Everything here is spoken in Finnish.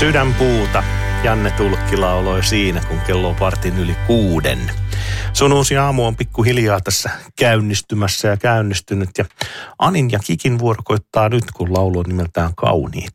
Sydänpuuta Janne Tulkki lauloi siinä, kun kello on 6:15. Sun uusi aamu on pikkuhiljaa tässä käynnistymässä ja käynnistynyt. Ja Anin ja Kikin vuoro koittaa nyt, kun laulu on nimeltään Kauniit